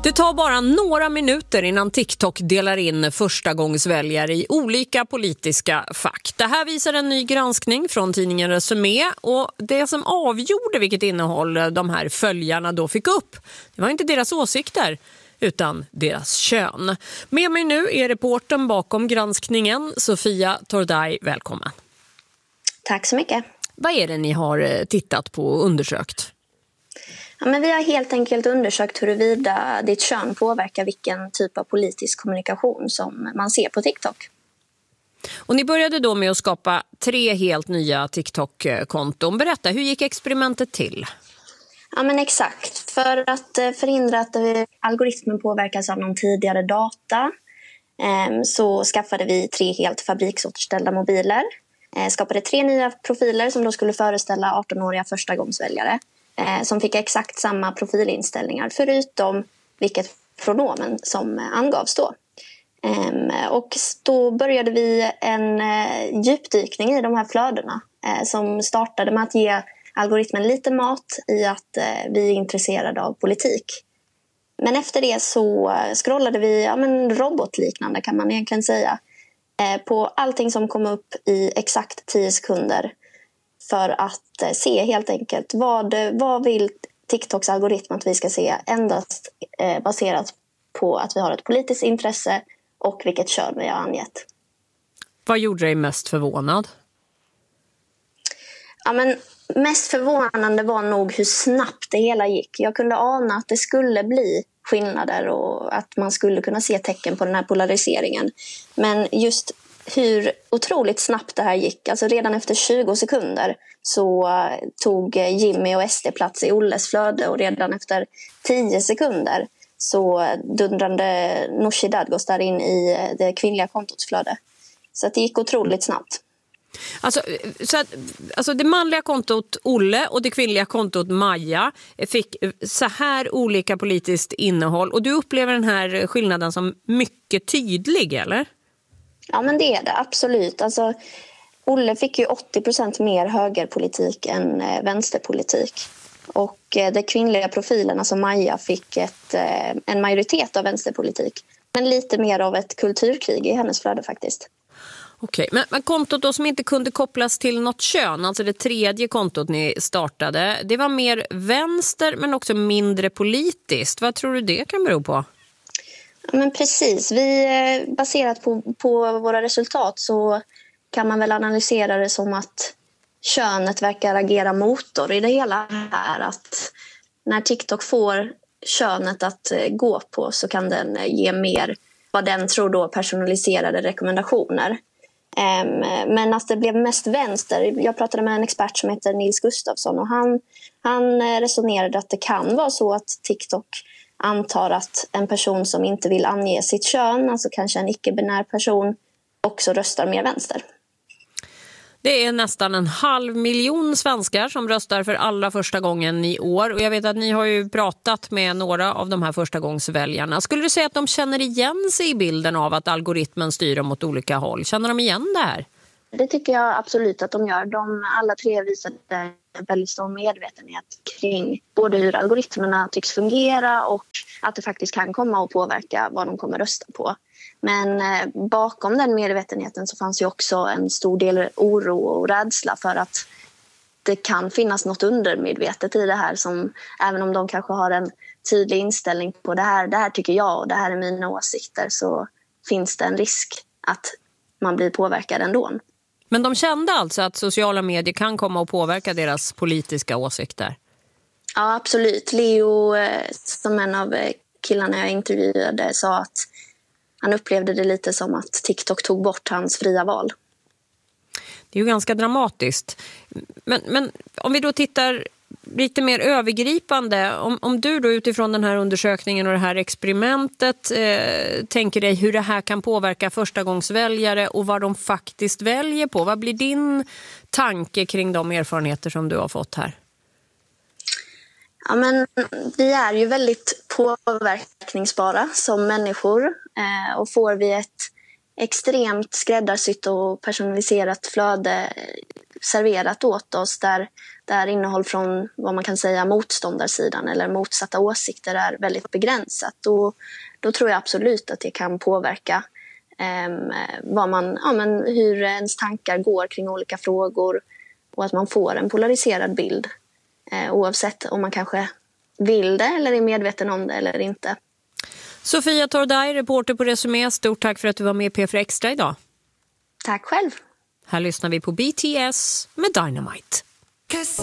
Det tar bara några minuter innan TikTok delar in förstagångsväljare i olika politiska fack. Det här visar en ny granskning från tidningen Resumé, och det som avgjorde vilket innehåll de här följarna då fick upp, det var inte deras åsikter utan deras kön. Med mig nu är reportern bakom granskningen, Sofia Tordaj, välkommen. Tack så mycket. Vad är det ni har tittat på och undersökt? Ja, men vi har helt enkelt undersökt huruvida ditt kön påverkar vilken typ av politisk kommunikation som man ser på TikTok. Och ni började då med att skapa 3 helt nya TikTok-konton. Berätta, hur gick experimentet till? Ja, men exakt. För att förhindra att algoritmen påverkas av någon tidigare data så skaffade vi 3 helt fabriksåterställda mobiler. Skapade 3 nya profiler som då skulle föreställa 18-åriga förstagångsväljare. Som fick exakt samma profilinställningar förutom vilket pronomen som angavs då. Och då började vi en djupdykning i de här flödena som startade med att ge algoritmen lite mat i att vi är intresserade av politik. Men efter det så scrollade vi robotliknande, kan man egentligen säga, på allting som kom upp i exakt 10 sekunder. För att se helt enkelt vad vill TikToks algoritm att vi ska se, endast baserat på att vi har ett politiskt intresse och vilket kön vi har angett. Vad gjorde dig mest förvånad? Ja, men mest förvånande var nog hur snabbt det hela gick. Jag kunde ana att det skulle bli skillnader och att man skulle kunna se tecken på den här polariseringen. Men just hur otroligt snabbt det här gick. Alltså redan efter 20 sekunder så tog Jimmy och SD plats i Olles flöde, och redan efter 10 sekunder så dundrade Nooshi Dadgostar in i det kvinnliga kontots flöde. Så att det gick otroligt snabbt. Alltså det manliga kontot Olle och det kvinnliga kontot Maja fick så här olika politiskt innehåll, och du upplever den här skillnaden som mycket tydlig, eller? Ja, men det är det, absolut. Alltså, Olle fick ju 80% mer högerpolitik än vänsterpolitik. Och de kvinnliga profilerna, alltså Maja, fick en majoritet av vänsterpolitik. Men lite mer av ett kulturkrig i hennes flöde faktiskt. Okej, men kontot då som inte kunde kopplas till något kön, alltså det 3:e kontot ni startade, det var mer vänster men också mindre politiskt. Vad tror du det kan bero på? Ja, men precis. Baserat på våra resultat så kan man väl analysera det som att könet verkar agera motor i det hela här. Att när TikTok får könet att gå på så kan den ge mer vad den tror då personaliserade rekommendationer. Men att det blev mest vänster. Jag pratade med en expert som heter Nils Gustafsson, och han resonerade att det kan vara så att TikTok antar att en person som inte vill ange sitt kön, alltså kanske en icke-binär person, också röstar mer vänster. Det är nästan 500 000 svenskar som röstar för allra första gången i år. Och jag vet att ni har ju pratat med några av de här förstagångsväljarna. Skulle du säga att de känner igen sig i bilden av att algoritmen styr dem åt olika håll? Känner de igen det här? Det tycker jag absolut att de gör. Alla 3 visade väldigt stor medvetenhet kring både hur algoritmerna tycks fungera och att det faktiskt kan komma att påverka vad de kommer rösta på. Men bakom den medvetenheten så fanns ju också en stor del oro och rädsla för att det kan finnas något undermedvetet i det här, som även om de kanske har en tydlig inställning på det här tycker jag och det här är mina åsikter, så finns det en risk att man blir påverkad ändå. Men de kände alltså att sociala medier kan komma att påverka deras politiska åsikter? Ja, absolut. Leo, som en av killarna jag intervjuade, sa att han upplevde det lite som att TikTok tog bort hans fria val. Det är ju ganska dramatiskt. Men om vi då tittar lite mer övergripande, om du då utifrån den här undersökningen och det här experimentet tänker dig hur det här kan påverka förstagångsväljare och vad de faktiskt väljer på. Vad blir din tanke kring de erfarenheter som du har fått här? Ja, men vi är ju väldigt påverkningsbara som människor, och får vi ett extremt skräddarsytt och personaliserat flöde serverat åt oss där där innehåll från vad man kan säga motståndarsidan eller motsatta åsikter är väldigt begränsat. Då tror jag absolut att det kan påverka hur ens tankar går kring olika frågor och att man får en polariserad bild oavsett om man kanske vill det eller är medveten om det eller inte. Sofia Tordaj, reporter på Resumé, stort tack för att du var med i P4 Extra idag. Tack själv. Här lyssnar vi på BTS med Dynamite.